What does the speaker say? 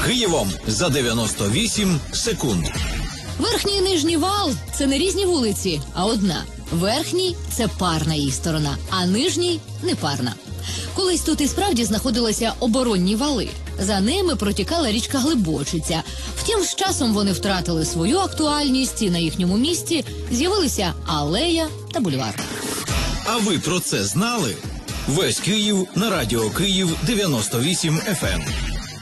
Києвом за 98 секунд. Верхній і нижній вал – це не різні вулиці, а одна. Верхній – це парна її сторона, а нижній – непарна. Колись тут і справді знаходилися оборонні вали. За ними протікала річка Глибочиця. Втім, з часом вони втратили свою актуальність і на їхньому місці з'явилися алея та бульвар. А ви про це знали? Весь Київ на Радіо Київ 98 FM.